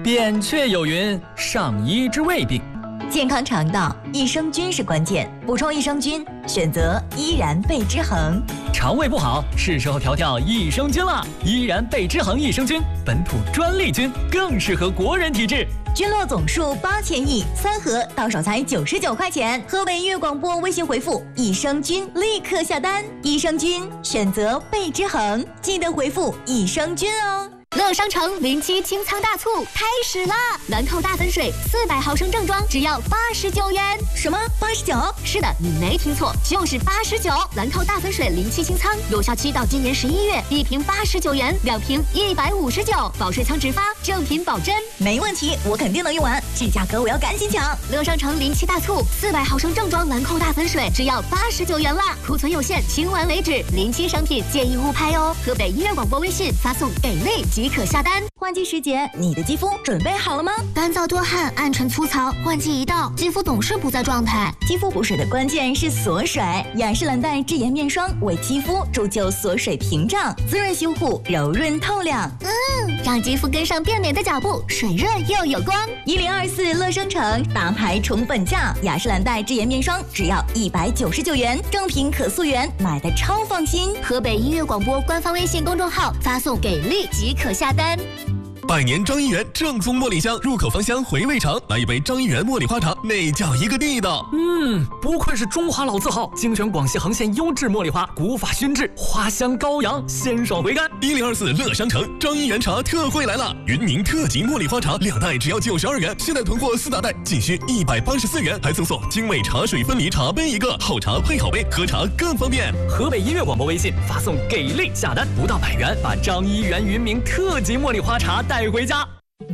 扁鹊有云：上医之未病。 健康肠道，益生菌是关键，补充益生菌，选择依然贝之恒。 肠胃不好，是时候调调益生菌了。依然贝之恒益生菌，本土专利菌，更适合国人体质。 菌落总数8000亿，3盒到手才99块钱。河北音乐广播微信回复益生菌，立刻下单。益生菌选择贝之恒，记得回复益生菌哦。 乐商城07清仓大促开始啦！兰蔻大粉水400毫升正装只要89元。 什么89？ 是的，你没听错，就是89。兰蔻大粉水07清仓，有效期到今年11月，1瓶89元，2瓶159，保水仓直发，正品保真。 没问题，我肯定能用完，这价格我要赶紧抢。 乐商城07大促，400毫升正装兰蔻大粉水只要89元啦，库存有限，清完为止。07商品建议勿拍哦。河北音乐广播微信发送给力即可下单。 换季时节，你的肌肤准备好了吗？ 干燥多汗、暗沉粗糙，换季一到，肌肤总是不在状态。 肌肤补水的关键是锁水，雅诗兰黛智颜面霜为肌肤铸就锁水屏障，滋润修护，柔润透亮。 让肌肤跟上变美的脚步，水润又有光。 1024乐生城大牌宠本价，雅诗兰黛智颜面霜只要199元，正品可溯源，买的超放心。 河北音乐广播官方微信公众号发送给力即可下单。 百年张一元正宗茉莉香，入口芳香，回味长。来一杯张一元茉莉花茶，那叫一个地道。 不愧是中华老字号，精选广西恒县优质茉莉花，古法熏制，花香高扬，鲜爽回甘。 1024乐商城张一元茶特惠来了，云宁特级茉莉花茶2袋只要92元，现在囤货4大袋仅需184元，还赠送精美茶水分离茶杯1个，好茶配好杯，喝茶更方便。 河北音乐广播微信发送给力下单，不到100元，把张一元云茗特级茉莉花茶带回家。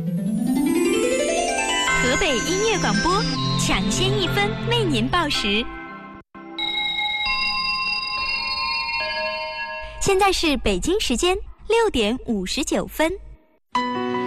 河北音乐广播，抢先1分为您报时。现在是北京时间6点59分。